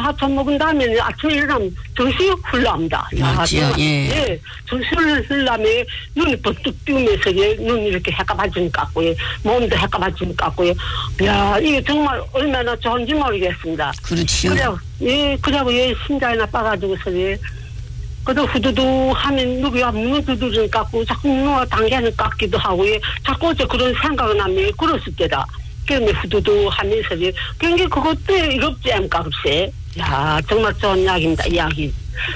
하천 먹은 다음에 아침에 일어나면 정신이 흘러갑니다. 맞지요. 예. 예. 정신을 흘러면 눈이 번뜩 뜨면서 눈이 이렇게 헷가봐지는 것 같고요. 몸도 헷가봐지는 것 같고요. 야, 이게 정말 얼마나 좋은지 모르겠습니다. 그렇지요. 그래고 예, 심장이 나빠가지고서 그래도 후두두 하면 누구야 눈 두드리는 것 같고 자꾸 누가 당겨는 것 같기도 하고 자꾸 어째 그런 생각이 나면 그랬을 때다. 그러면 후두두 하면서 굉장히 그것도 이롭지 않을까 글쎄. 야, 정말 좋은 약입니다. 이 약이.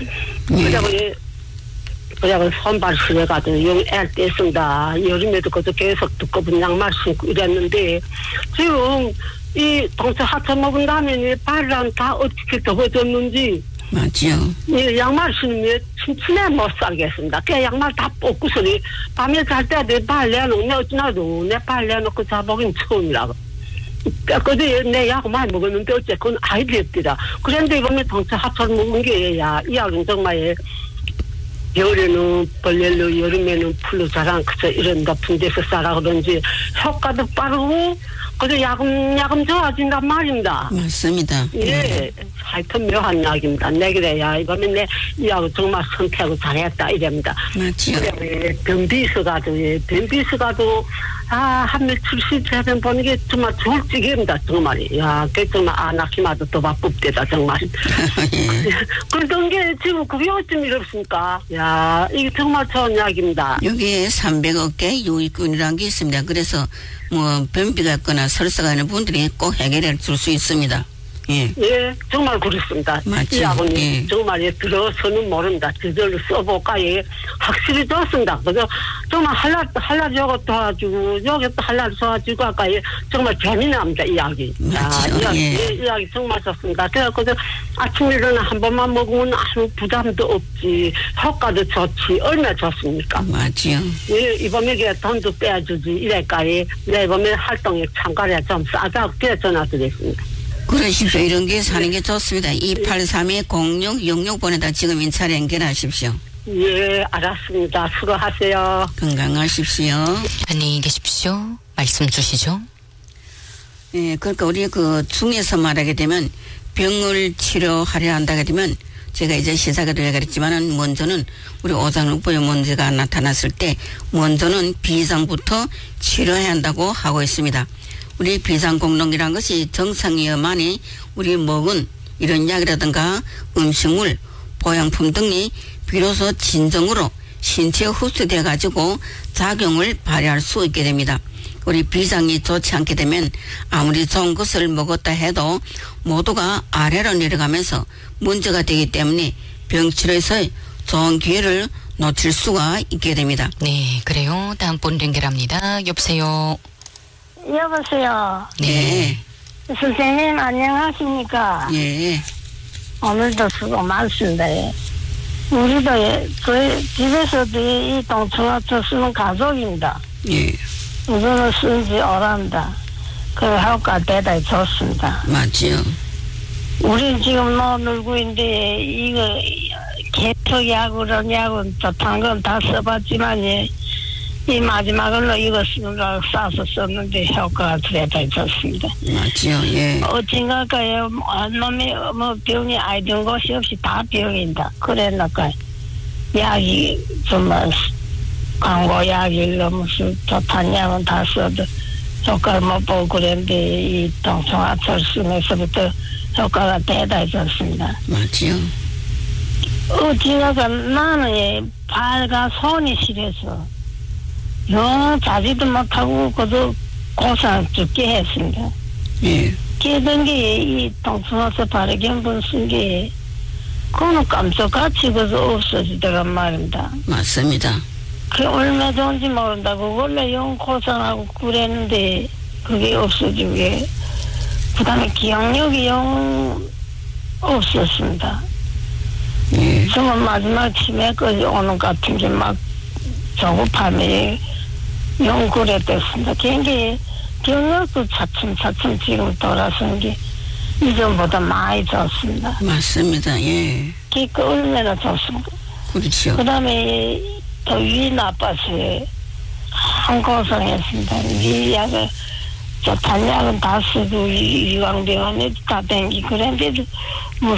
그래고 손발실에 가도 영 애 뗐습니다. 여름에도 그것도 계속 두꺼운 양말 신고 이랬는데 지금 이 동서 하천 먹은 다음에 발이랑 다 어떻게 덮어졌는지 맞지요. 이 양말 신으면 침침해 못 살겠습니다. 그 양말 다 뽑고서 밤에 잘 때 내 발 내놓고 어찌나도 내 발 내놓고 자보긴 처음이라고. 그때 내 약 많이 먹었는데 어째 그건 아이디어입니다. 그런데 이번에 동서 하천 먹은 게 이 약은 정말 겨울에는 벌레로 여름에는 풀로 자랑 그저 이런 높은 데서 싸라 그런지 효과도 빠르고 그래도 야금 좋아진단 말입니다. 맞습니다. 예, 하여튼 묘한 약입니다. 내 그래야 이번에 내 이 약을 정말 선택을 잘했다 이랍니다. 맞지요. 변비 있어가지고 한 며칠씩 제가 보는 게 정말 좋을 지경입니다. 정말이. 야, 그 정말 낳기마도 더 바쁘대다 정말. 그런 게 지금 그게 어쩜 이렇습니까? 야, 이게 정말 좋은 약입니다. 여기에 300억 개 요익군이라는 게 있습니다. 그래서 뭐 변비가 있거나 설사가 있는 분들이 꼭 해결해 줄 수 있습니다. 예. 예, 정말 그렇습니다. 맞죠. 이 약은 예. 정말 들어서는 모른다. 저절로 써볼까, 확실히 좋습니다. 그래서 정말 할라 저것도 도와주고, 여기도 할라 도와주고, 아까 정말 재미납니다, 이 약이. 맞죠. 이 약이 정말 좋습니다. 그래서 아침에 일어나 한 번만 먹으면 아무 부담도 없지, 효과도 좋지, 얼마나 좋습니까? 맞지요. 예, 이번에 돈도 빼주지, 이럴까, 내 이번에 활동에 참가를 좀 싸게 전화드렸습니다. 그러십시오. 이런 게 사는 게 좋습니다. 283-0666번에다 지금 인차를 연결하십시오. 예, 알았습니다. 수고하세요. 건강하십시오. 안녕히 계십시오. 말씀 주시죠. 예, 그러니까 우리 그 중에서 말하게 되면 병을 치료하려 한다게 되면 제가 이제 시작에도 얘기했지만은 먼저는 우리 오장육부의 문제가 나타났을 때 먼저는 비상부터 치료해야 한다고 하고 있습니다. 우리 비상공동이라는 것이 정상이어만이 우리 먹은 이런 약이라든가 음식물, 보양품 등이 비로소 진정으로 신체에 흡수되어 가지고 작용을 발휘할 수 있게 됩니다. 우리 비상이 좋지 않게 되면 아무리 좋은 것을 먹었다 해도 모두가 아래로 내려가면서 문제가 되기 때문에 병치료에서의 좋은 기회를 놓칠 수가 있게 됩니다. 네, 그래요. 다음 분 연결합니다. 여보세요. 여보세요. 네. 선생님 안녕하십니까? 예. 오늘도 수고 많습니다. 우리도 저희 집에서도 이 동청화초 쓰는 가족입니다. 예. 우선은 쓴지 오랍니다. 그 효과 대단히 좋습니다. 맞지요. 우리 지금 놀고 있는데 이거 계속 약은 좋다는 건 다 써봤지만 이 마지막으로 이거 쓰는 거 싸서 썼는데 효과가 대단히 좋습니다. 맞지요. 예. 어딘가가요, 놈이 병이 아이든 곳이 없이 다 병인다. 그래놓고 약이 정말 광고약일로 무슨 좋다는 약은 다 써도 효과를 못 보고 그랬는데 이 동청화철 쓰면서부터 효과가 대단히 좋습니다. 맞지요. 어딘가가 나는 발과 손이 시려서 자지도 못하고 그도 고생 죽게 했습니다. 예. 깨던 게 이 동청화서 발효경분 쓴 게 그거는 깜짝같이 그저 없어지더란 말입니다. 맞습니다. 그게 얼마 좋은지 모른다고 원래 영 고생하고 그랬는데 그게 없어지게 그 다음에 기억력이 영 없었습니다. 예. 정말 마지막 치매까지 오는 것 같은 게 막 조급함이 영 그랬댔습니다. 굉장히 기억력도 차츰 지금 돌아선 게 이전보다 많이 좋습니다. 맞습니다. 예. 그게 얼마나 좋습니까? 그렇죠. 그 다음에 더 위 나빠서 한 고생했습니다. 위 약을 좋다는 약은 다 쓰고 이광병원에 다 댕기 그랬는데도